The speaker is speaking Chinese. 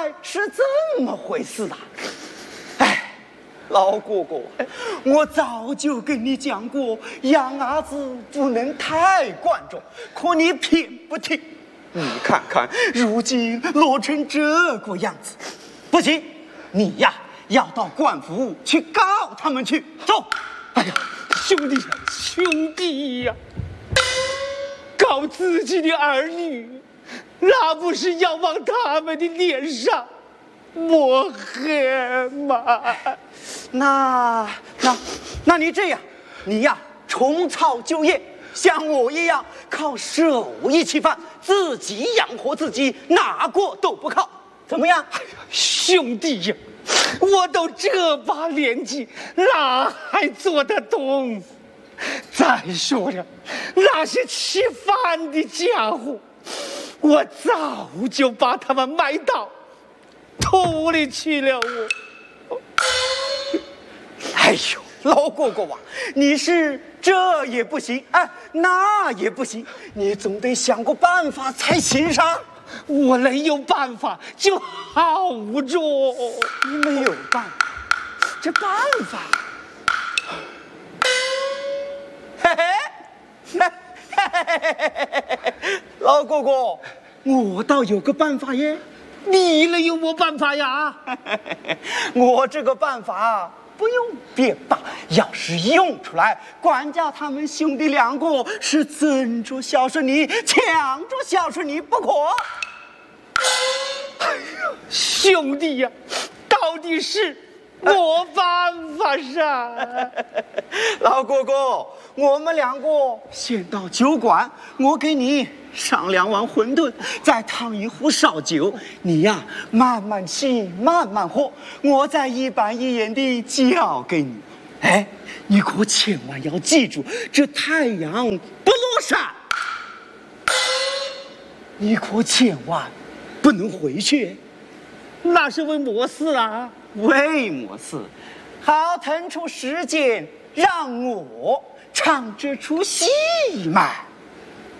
来是这么回事的。哎，老哥哥，我早就跟你讲过，养儿子不能太惯着，可你偏不听。你看看，如今落成这个样子，不行，你呀要到官府去告他们去。走！ 哎呀，兄弟呀，告自己的儿女，那不是要往他们的脸上抹黑吗？ 那你这样，你呀重操旧业，像我一样靠手艺吃饭，自己养活自己，哪个都不靠，怎么样？ 哎呀，兄弟呀，我都这把年纪，哪还做得动？再说了，那些吃饭的家伙，我早就把他们埋到土里去了。 哎呦，老哥哥啊，你是这也不行，哎，那也不行，你总得想个办法才行上。 我能有办法就好着。 没有办法，这办法，老哥哥，我倒有个办法耶。 你能有么办法呀？ 我这个办法不用变大，要是用出来，管家他们兄弟两个是争着孝顺你，抢着孝顺你不可。 哎呀，兄弟呀，到底是我办法上？ 老哥哥，我们两个先到酒馆，我给你上2碗馄饨，再烫一壶烧酒。你呀，慢慢吃，慢慢喝，我再一板一眼地教给你。哎，你可千万要记住，这太阳不落山，你可千万不能回去。 那是为么事啊？ 为么事？好腾出时间让我唱这出戏嘛。